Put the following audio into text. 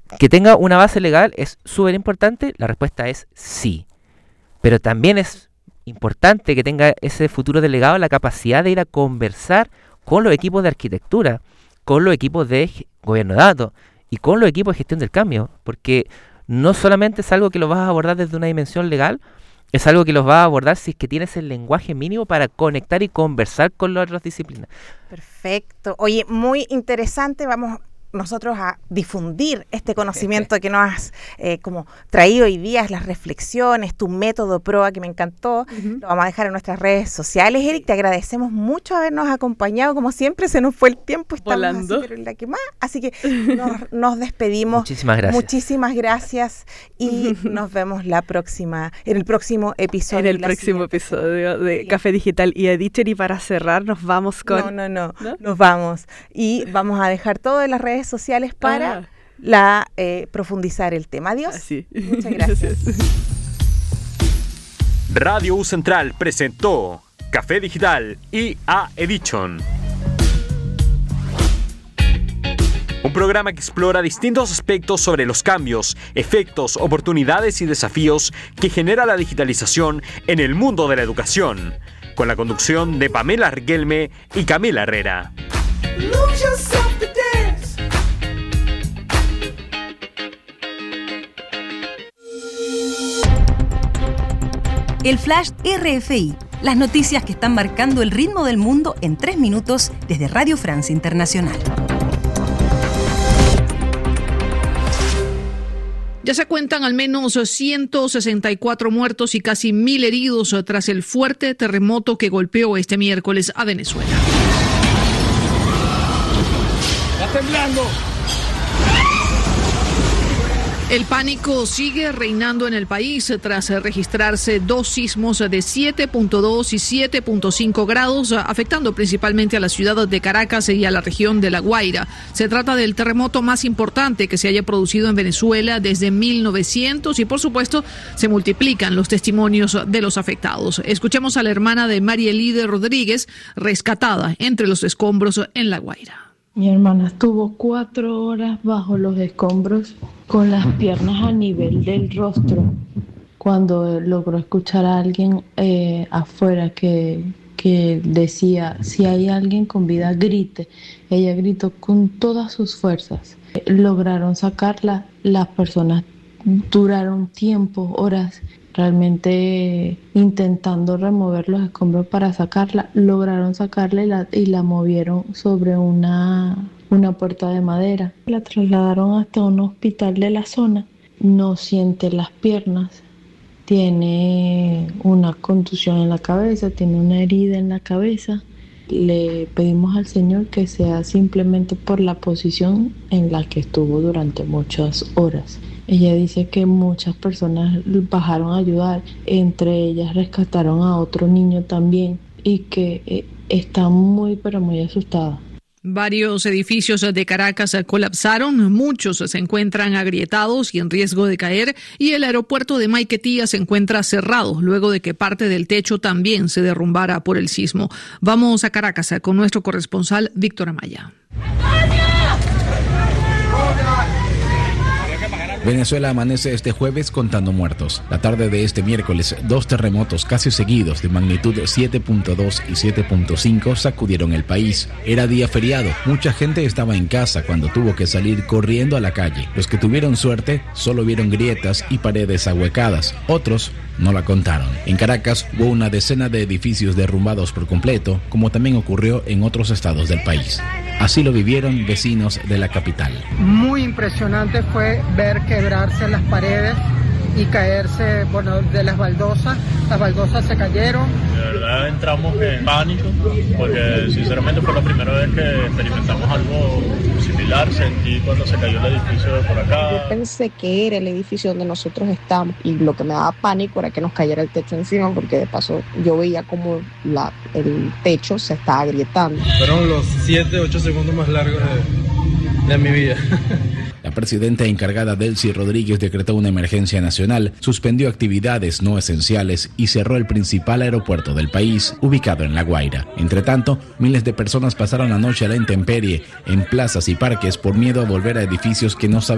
que tenga una base legal es súper importante. La respuesta es sí. Pero también es importante que tenga ese futuro delegado la capacidad de ir a conversar con los equipos de arquitectura, con los equipos de gobierno de datos y con los equipos de gestión del cambio, porque no solamente es algo que lo vas a abordar desde una dimensión legal, es algo que los vas a abordar si es que tienes el lenguaje mínimo para conectar y conversar con las otras disciplinas. Perfecto. Oye, muy interesante. Vamos nosotros a difundir este conocimiento que nos has como traído hoy día, las reflexiones, tu método PROA que me encantó. Lo vamos a dejar en nuestras redes sociales. Eric, te agradecemos mucho habernos acompañado. Como siempre, se nos fue el tiempo, estamos volando. Así, pero en la que más. Así que nos despedimos. Muchísimas gracias. Muchísimas gracias y nos vemos en el próximo episodio. En el próximo episodio de Café Digital y Editor. Y para cerrar, nos vamos con... No, nos vamos. Y vamos a dejar todo en las redes sociales para profundizar el tema. Adiós. Así. Muchas gracias. Radio U Central presentó Café Digital IA Edition. Un programa que explora distintos aspectos sobre los cambios, efectos, oportunidades y desafíos que genera la digitalización en el mundo de la educación, con la conducción de Pamela Riquelme y Camila Herrera. El Flash RFI, las noticias que están marcando el ritmo del mundo en 3 minutos desde Radio Francia Internacional. Ya se cuentan al menos 164 muertos y casi 1.000 heridos tras el fuerte terremoto que golpeó este miércoles a Venezuela. ¡Está temblando! El pánico sigue reinando en el país tras registrarse 2 sismos de 7.2 y 7.5 grados, afectando principalmente a la ciudad de Caracas y a la región de La Guaira. Se trata del terremoto más importante que se haya producido en Venezuela desde 1900 y, por supuesto, se multiplican los testimonios de los afectados. Escuchemos a la hermana de María Elide Rodríguez, rescatada entre los escombros en La Guaira. Mi hermana estuvo 4 horas bajo los escombros con las piernas a nivel del rostro cuando logró escuchar a alguien afuera que decía, si hay alguien con vida, grite. Ella gritó con todas sus fuerzas. Lograron sacarla, las personas duraron tiempo, horas, realmente intentando remover los escombros para sacarla. Lograron sacarla y la movieron sobre una puerta de madera. La trasladaron hasta un hospital de la zona. No siente las piernas, tiene una contusión en la cabeza, tiene una herida en la cabeza. Le pedimos al Señor que sea simplemente por la posición en la que estuvo durante muchas horas. Ella dice que muchas personas bajaron a ayudar, entre ellas rescataron a otro niño también y que está muy pero muy asustada. Varios edificios de Caracas colapsaron, muchos se encuentran agrietados y en riesgo de caer, y el aeropuerto de Maiquetía se encuentra cerrado luego de que parte del techo también se derrumbara por el sismo. Vamos a Caracas con nuestro corresponsal Víctor Amaya. Venezuela amanece este jueves contando muertos. La tarde de este miércoles, 2 terremotos casi seguidos de magnitud 7.2 y 7.5 sacudieron el país. Era día feriado, mucha gente estaba en casa cuando tuvo que salir corriendo a la calle. Los que tuvieron suerte solo vieron grietas y paredes ahuecadas, otros no la contaron. En Caracas hubo una decena de edificios derrumbados por completo, como también ocurrió en otros estados del país. Así lo vivieron vecinos de la capital. Muy impresionante fue ver quebrarse las paredes y caerse, de las baldosas. Las baldosas se cayeron. De verdad entramos en pánico porque sinceramente fue la primera vez que experimentamos algo similar. Sentí cuando se cayó el edificio de por acá. Yo pensé que era el edificio donde nosotros estamos y lo que me daba pánico era que nos cayera el techo encima, porque de paso yo veía como el techo se estaba agrietando. Fueron los 7-8 segundos más largos de mi vida. La presidenta encargada Delcy Rodríguez decretó una emergencia nacional, suspendió actividades no esenciales y cerró el principal aeropuerto del país, ubicado en La Guaira. Entre tanto, miles de personas pasaron la noche a la intemperie en plazas y parques por miedo a volver a edificios que no sabían